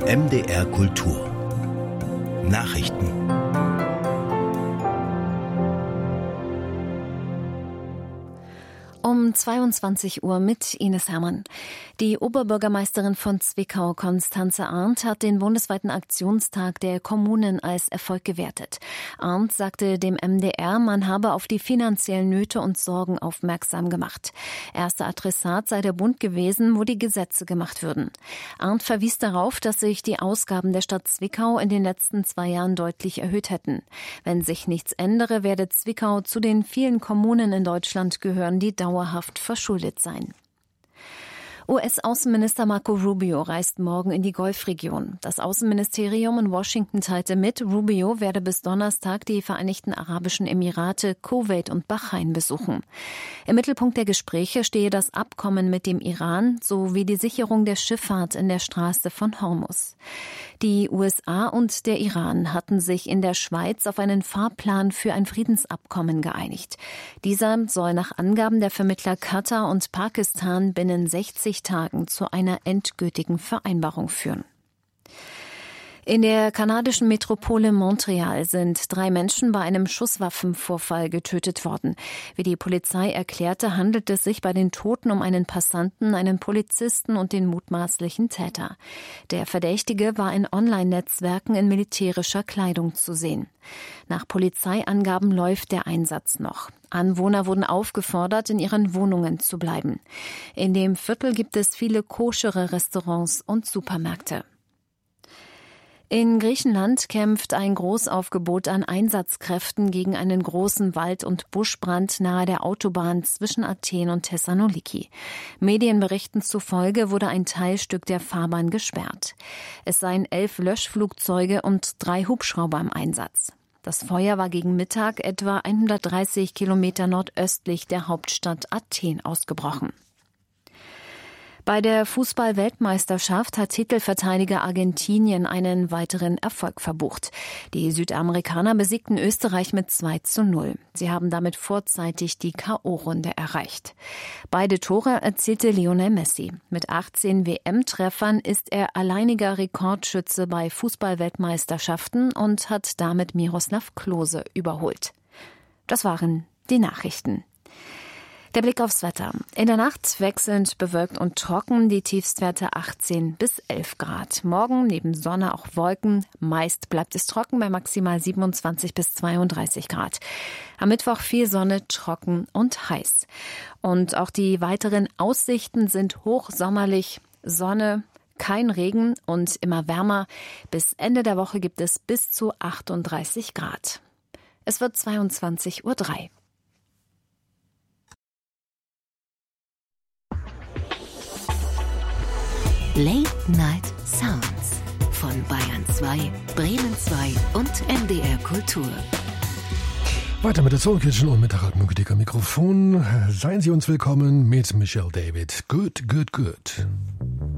MDR Kultur Nachrichten. Um 22 Uhr mit Ines Hermann. Die Oberbürgermeisterin von Zwickau, Constanze Arndt, hat den bundesweiten Aktionstag der Kommunen als Erfolg gewertet. Arndt sagte dem MDR, man habe auf die finanziellen Nöte und Sorgen aufmerksam gemacht. Erster Adressat sei der Bund gewesen, wo die Gesetze gemacht würden. Arndt verwies darauf, dass sich die Ausgaben der Stadt Zwickau in den letzten 2 Jahren deutlich erhöht hätten. Wenn sich nichts ändere, werde Zwickau zu den vielen Kommunen in Deutschland gehören, die dauerhaft verschuldet sein. US-Außenminister Marco Rubio reist morgen in die Golfregion. Das Außenministerium in Washington teilte mit, Rubio werde bis Donnerstag die Vereinigten Arabischen Emirate, Kuwait und Bahrain besuchen. Im Mittelpunkt der Gespräche stehe das Abkommen mit dem Iran sowie die Sicherung der Schifffahrt in der Straße von Hormuz. Die USA und der Iran hatten sich in der Schweiz auf einen Fahrplan für ein Friedensabkommen geeinigt. Dieser soll nach Angaben der Vermittler Katar und Pakistan binnen 60 Tagen zu einer endgültigen Vereinbarung führen. In der kanadischen Metropole Montreal sind 3 Menschen bei einem Schusswaffenvorfall getötet worden. Wie die Polizei erklärte, handelt es sich bei den Toten um einen Passanten, einen Polizisten und den mutmaßlichen Täter. Der Verdächtige war in Online-Netzwerken in militärischer Kleidung zu sehen. Nach Polizeiangaben läuft der Einsatz noch. Anwohner wurden aufgefordert, in ihren Wohnungen zu bleiben. In dem Viertel gibt es viele koschere Restaurants und Supermärkte. In Griechenland kämpft ein Großaufgebot an Einsatzkräften gegen einen großen Wald- und Buschbrand nahe der Autobahn zwischen Athen und Thessaloniki. Medienberichten zufolge wurde ein Teilstück der Fahrbahn gesperrt. Es seien 11 Löschflugzeuge und 3 Hubschrauber im Einsatz. Das Feuer war gegen Mittag etwa 130 Kilometer nordöstlich der Hauptstadt Athen ausgebrochen. Bei der Fußball-Weltmeisterschaft hat Titelverteidiger Argentinien einen weiteren Erfolg verbucht. Die Südamerikaner besiegten Österreich mit 2:0. Sie haben damit vorzeitig die K.O.-Runde erreicht. Beide Tore erzielte Lionel Messi. Mit 18 WM-Treffern ist er alleiniger Rekordschütze bei Fußball-Weltmeisterschaften und hat damit Miroslav Klose überholt. Das waren die Nachrichten. Der Blick aufs Wetter. In der Nacht wechselnd bewölkt und trocken, die Tiefstwerte 18 bis 11 Grad. Morgen neben Sonne auch Wolken. Meist bleibt es trocken bei maximal 27 bis 32 Grad. Am Mittwoch viel Sonne, trocken und heiß. Und auch die weiteren Aussichten sind hochsommerlich. Sonne, kein Regen und immer wärmer. Bis Ende der Woche gibt es bis zu 38 Grad. Es wird 22:03 Uhr. Late Night Sounds von Bayern 2, Bremen 2 und MDR Kultur. Weiter mit der Soulkitchen und mit Harald Munke-Dicker Mikrofon. Seien Sie uns willkommen mit Michelle David. Good, good, good.